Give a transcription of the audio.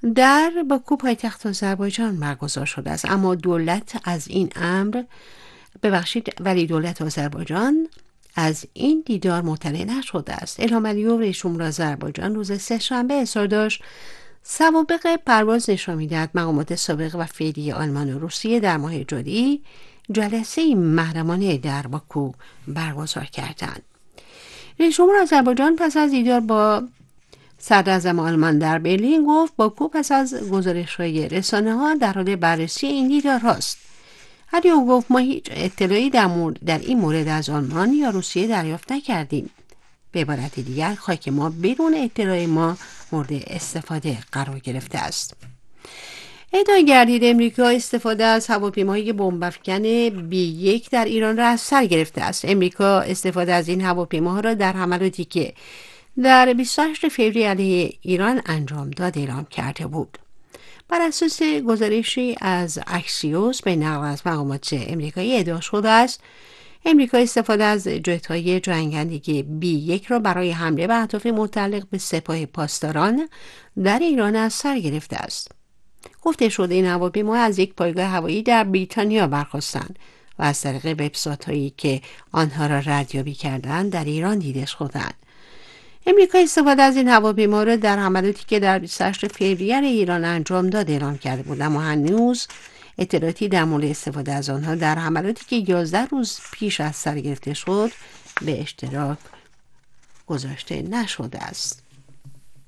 در باکو پایتخت آذربایجان برگزار شده است، اما دولت از این امر ولی دولت آذربایجان از این دیدار مطلع نشده است. الهام علیوف رئیس جمهور آذربایجان روز سه‌شنبه اظهار داشت سوابق پرواز نشان می‌دهد مقامات سابق و فعلی آلمان و روسیه در ماه جاری جلسه محرمانه در باکو برگزار کردند. رئیس جمهور آذربایجان پس از دیدار با صدراعظم آلمان در برلین گفت باکو پس از گزارش‌های رسانه‌ها در حال بررسی این دیدار هاست. علیوف گفت ما هیچ اطلاعی در این مورد از آلمان یا روسیه دریافت نکردیم. به عبارت دیگر خاک ما بدون اطلاع ما مورد استفاده قرار گرفته است. ادعا گردید امریکا استفاده از هواپیماهای بمب‌افکن B1 در ایران را از سر گرفته است. امریکا استفاده از این هواپیماها را در حملاتی که در 28 فوریه علیه ایران انجام داد اعلام کرده بود. بر اساس گزارشی از اکسیوس به نقل از مقامات امریکایی ادعا شده است امریکا استفاده از جت‌های جنگندگی B1 را برای حمله به اهداف متعلق به سپاه پاسداران در ایران از سر گرفته است. گفته شده این هواپیما از یک پایگاه هوایی در بریتانیا برخاستند و از طریق وبسایت‌هایی که آنها را ردیابی کردند در ایران دیده شدند. امریکا استفاده از این هواپیما را در حملاتی که در 28 فوریه ایران انجام داد اعلام کرده بود، اما هنوز اطلاعاتی در مورد استفاده از آنها در حملاتی که 11 روز پیش از سر گرفته شد به اشتراک گذاشته نشده است.